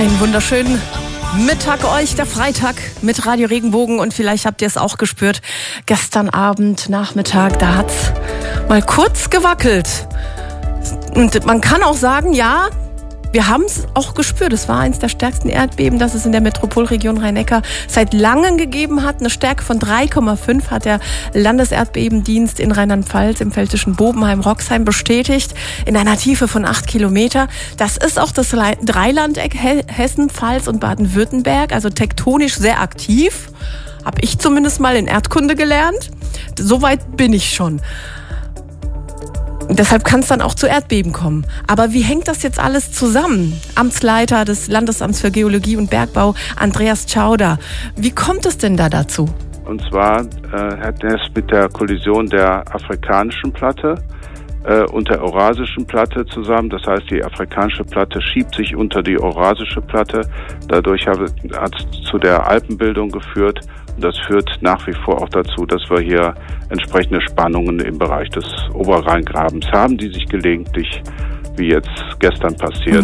Einen wunderschönen Mittag euch, der Freitag mit Radio Regenbogen, und vielleicht habt ihr es auch gespürt, gestern Abend, Nachmittag, da hat's mal kurz gewackelt. Und man kann auch sagen, ja, wir haben es auch gespürt. Es war eines der stärksten Erdbeben, das es in der Metropolregion Rhein-Neckar seit langem gegeben hat. Eine Stärke von 3,5 hat der Landeserdbebendienst in Rheinland-Pfalz im pfälzischen Bobenheim-Roxheim bestätigt, in einer Tiefe von 8 Kilometer. Das ist auch das Dreilandeck Hessen, Pfalz und Baden-Württemberg, also tektonisch sehr aktiv. Habe ich zumindest mal in Erdkunde gelernt. Soweit bin ich schon. Deshalb kann es dann auch zu Erdbeben kommen. Aber wie hängt das jetzt alles zusammen? Amtsleiter des Landesamts für Geologie und Bergbau, Andreas Tschauder. Wie kommt es denn da dazu? Und zwar hat es mit der Kollision der afrikanischen Platte und der eurasischen Platte zusammen. Das heißt, die afrikanische Platte schiebt sich unter die eurasische Platte. Dadurch hat es zu der Alpenbildung geführt. Und das führt nach wie vor auch dazu, dass wir hier entsprechende Spannungen im Bereich des Oberrheingrabens haben, die sich gelegentlich, wie jetzt gestern passiert,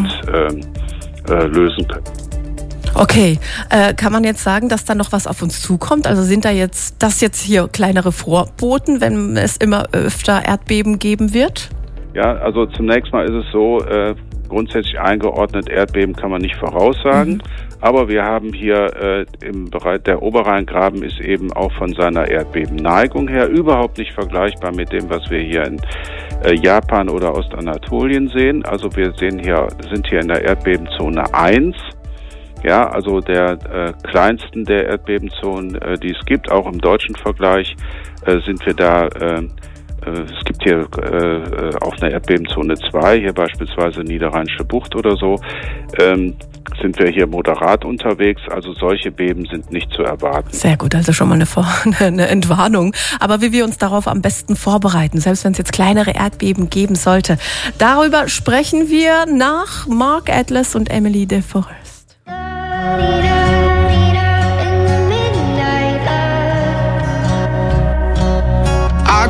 lösen können. Okay, kann man jetzt sagen, dass da noch was auf uns zukommt? Also sind da jetzt hier kleinere Vorboten, wenn es immer öfter Erdbeben geben wird? Ja, also zunächst mal ist es so, grundsätzlich eingeordnet, Erdbeben kann man nicht voraussagen. Aber wir haben hier im Bereich der Oberrheingraben ist eben auch von seiner Erdbebenneigung her überhaupt nicht vergleichbar mit dem, was wir hier in Japan oder Ostanatolien sehen. Also wir sind hier in der Erdbebenzone 1. Ja, also der kleinsten der Erdbebenzonen, die es gibt. Auch im deutschen Vergleich sind wir da. Es gibt hier auch eine Erdbebenzone 2, hier beispielsweise Niederrheinische Bucht oder so. Sind wir hier moderat unterwegs, also solche Beben sind nicht zu erwarten. Sehr gut, also schon mal eine Entwarnung. Aber wie wir uns darauf am besten vorbereiten, selbst wenn es jetzt kleinere Erdbeben geben sollte, darüber sprechen wir nach Mark Atlas und Emily DeForest.